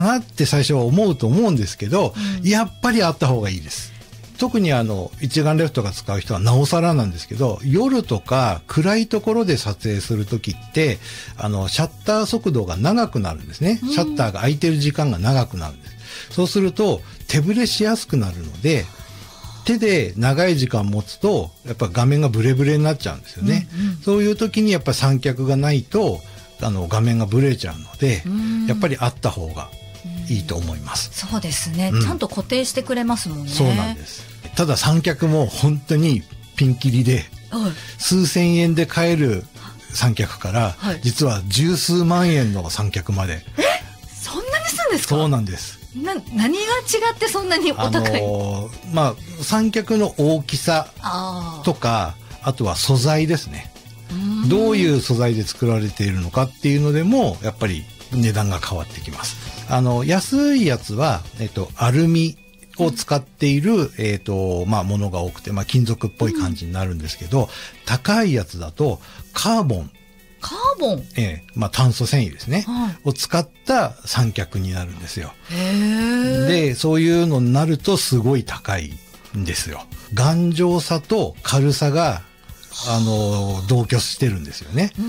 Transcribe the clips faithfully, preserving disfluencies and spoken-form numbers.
なって最初は思うと思うんですけど、うん、やっぱりあった方がいいです。特にあの一眼レフとか使う人はなおさらなんですけど、夜とか暗いところで撮影するときってあのシャッター速度が長くなるんですね。シャッターが開いてる時間が長くなるんです。そうすると手ブレしやすくなるので、手で長い時間持つとやっぱ画面がブレブレになっちゃうんですよね。うんうん、そういう時にやっぱ三脚がないとあの画面がブレちゃうので、やっぱりあった方がいいと思います。 そうですね、うん、ちゃんと固定してくれますもんね。 そうなんです。ただ三脚も本当にピンキリで、はい、数千円で買える三脚から、はい、実は十数万円の三脚まで。 え、そんなにするんですか？ そうなんです。 な何が違ってそんなにお高い？あのー、まあ三脚の大きさとか、 あ, あとは素材ですね。どういう素材で作られているのかっていうのでもやっぱり値段が変わってきます。あの安いやつは、えっと、アルミを使っている、うん、えっとまあ、ものが多くて、まあ、金属っぽい感じになるんですけど、うん、高いやつだとカーボン、 カーボン、 ええ、まあ、炭素繊維ですね、はい、を使った三脚になるんですよ。へー。でそういうのになるとすごい高いんですよ。頑丈さと軽さがあの同居してるんですよね。うん、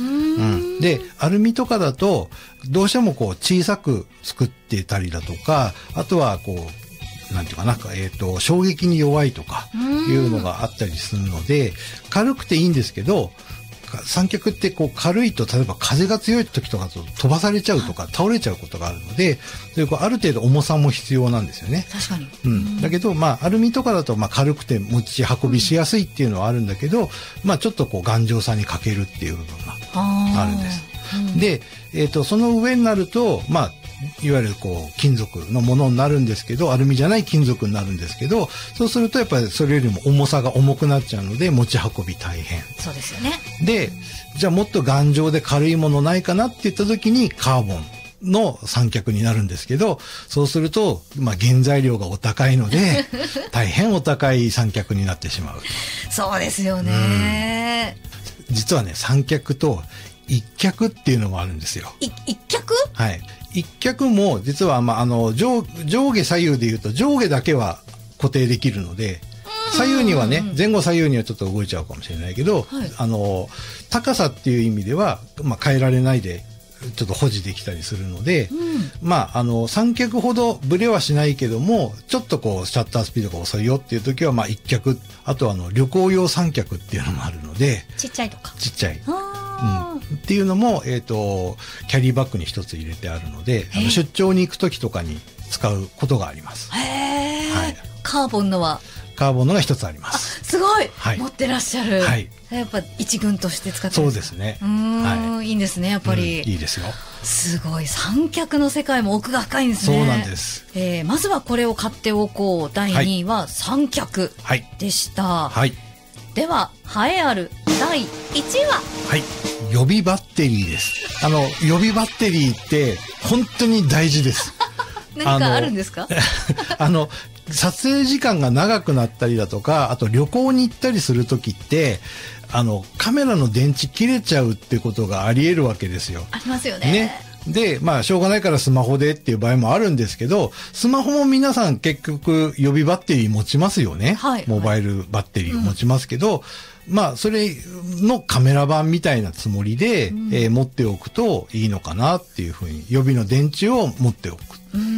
でアルミとかだとどうしてもこう小さく作ってたりだとか、あとはこうなんていうかな、えーと、衝撃に弱いとかいうのがあったりするので、軽くていいんですけど、三脚ってこう軽いと例えば風が強い時とかと飛ばされちゃうとか倒れちゃうことがあるので、そういうこうある程度重さも必要なんですよね。 確かに。 うん。だけどまあアルミとかだとまあ軽くて持ち運びしやすいっていうのはあるんだけど、まあちょっとこう頑丈さに欠けるっていう部分があるんです。うん、で、えっとその上になるとまあいわゆるこう金属のものになるんですけど、アルミじゃない金属になるんですけど、そうするとやっぱりそれよりも重さが重くなっちゃうので持ち運び大変。 そうですよね。 で、じゃあもっと頑丈で軽いものないかなって言った時にカーボンの三脚になるんですけど、そうするとまあ原材料がお高いので大変お高い三脚になってしまう。 そうですよね。 うん、実はね、三脚と一脚っていうのもあるんですよ。 い一脚？ はい。一脚も実は、まあ、あの 上, 上下左右でいうと上下だけは固定できるので、左右にはね、前後左右にはちょっと動いちゃうかもしれないけど、はい、あの高さっていう意味では、まあ、変えられないでちょっと保持できたりするので、うん、まああの三脚ほどブレはしないけどもちょっとこうシャッタースピードが遅いよっていう時はまあ一脚、あとはあの旅行用三脚っていうのもあるので、 ちっちゃいとかちっちゃい、うん、っていうのも、えーと、キャリーバッグに一つ入れてあるので、あの出張に行く時とかに使うことがあります。 へー、はい、カーボンのはカーボンのが一つあります。 すごい、 はい、 持ってらっしゃる、はい、やっぱ一軍として使ってるんですか？ そうですね。 うーん、はい、いいんですねやっぱり、 うん、いいですよ。 すごい、三脚の世界も奥が深いんですね。 そうなんです。 えー、まずはこれを買っておこうだいにいは三脚でした、はいはい、では栄えあるだいいちいは、 はい、予備バッテリーです。あの予備バッテリーって本当に大事です何かあるんですか？ あの撮影時間が長くなったりだとか、あと旅行に行ったりする時ってあのカメラの電池切れちゃうってことがあり得るわけですよ。 ありますよね。 ね。で、まあしょうがないからスマホでっていう場合もあるんですけど、スマホも皆さん結局予備バッテリー持ちますよね。はい、モバイルバッテリーを持ちますけど、うん、まあそれのカメラ版みたいなつもりで、うん、えー、持っておくといいのかなっていうふうに、予備の電池を持っておく。うんうん、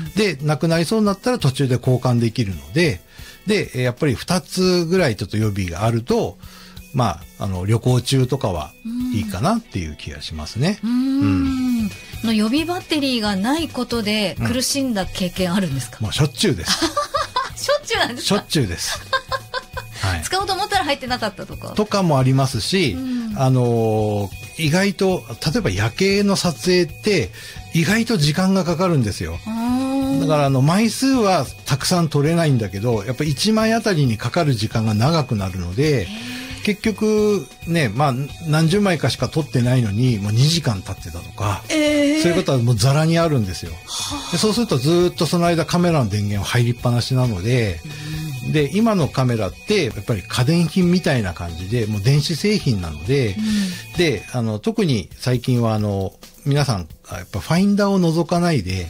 でなくなりそうになったら途中で交換できるので、でやっぱりふたつぐらいちょっと予備があると、まああの旅行中とかはいいかなっていう気がしますね。うん、 うん、予備バッテリーがないことで苦しんだ経験あるんですか？ うん、もうしょっちゅうです。 しょっちゅうなんですか？ しょっちゅうです。 はい、使おうと思ったら入ってなかったとかとかもありますし、うん、あのー、意外と例えば夜景の撮影って意外と時間がかかるんですよ。だからあの枚数はたくさん撮れないんだけど、やっぱりいちまいあたりにかかる時間が長くなるので、結局ね、まあ何十枚かしか撮ってないのにもうにじかん経ってたとか、えー、そういうことはもうザラにあるんですよ。でそうするとずっとその間カメラの電源は入りっぱなしなので、で今のカメラってやっぱり家電品みたいな感じでもう電子製品なので、うん、であの特に最近はあの皆さんやっぱファインダーを覗かないで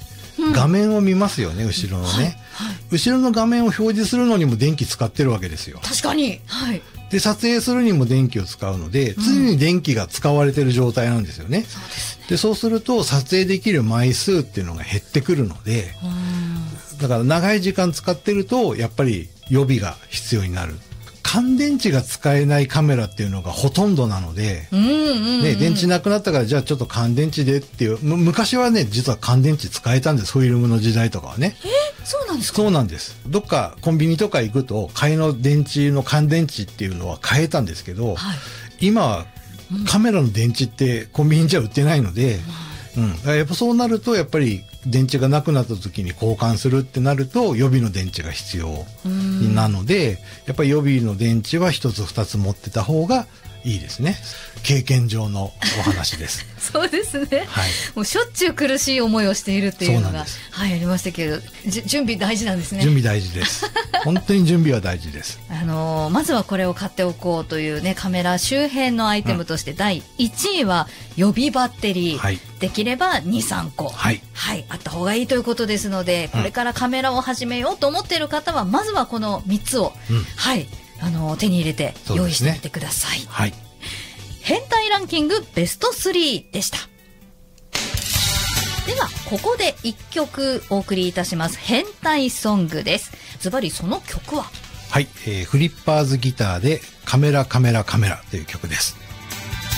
画面を見ますよね、後ろのね、はいはい、後ろの画面を表示するのにも電気使ってるわけですよ。 確かに、はい、 で撮影するにも電気を使うので、常に電気が使われてる状態なんですよね。うん、そうですね。でそうすると撮影できる枚数っていうのが減ってくるので、だから長い時間使ってるとやっぱり予備が必要になる。乾電池が使えないカメラっていうのがほとんどなので、うんうんうんね、電池なくなったからじゃあちょっと乾電池でっていう、昔はね実は乾電池使えたんです、フィルムの時代とかはね。 えー、そうなんですか？ そうなんです。どっかコンビニとか行くと替えの電池の乾電池っていうのは買えたんですけど、はい、今はカメラの電池ってコンビニじゃ売ってないので、うん、だからやっぱそうなるとやっぱり電池がなくなった時に交換するってなると予備の電池が必要なので、やっぱり予備の電池は一つ二つ持ってた方がいいですね。経験上のお話です。 そうですね、はい、もうしょっちゅう苦しい思いをしているっていうのがはい、ありましたけど、準備大事なんですね。 準備大事です本当に準備は大事です。 あのー、まずはこれを買っておこうというね、カメラ周辺のアイテムとしてだいいちいは予備バッテリー、はい、できれば にさんこ、はいはい、あった方がいいということですので、これからカメラを始めようと思っている方はまずはこのみっつを、うん、はい、あのー、手に入れて用意してみてください。はい、変態ランキングベストスリーでした。ではここでいっきょくお送りいたします。変態ソングです。ズバリその曲は、 はい、えー、フリッパーズギターでカメラカメラカメラという曲です。